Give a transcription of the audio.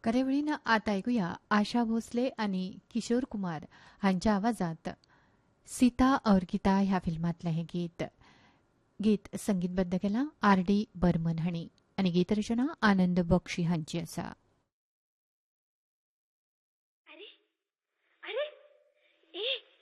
करेवळीनं आता ऐकूया आशा भोसले आणि किशोर कुमार यांच्या आवाजात सीता और गीता ह्या फिल्मातलं हे गीत. गीत संगीतबद्ध केला R.D. बर्मन हांणी आणि गीतरचना आनंद बक्षी हांची आसा. अरे अरे ए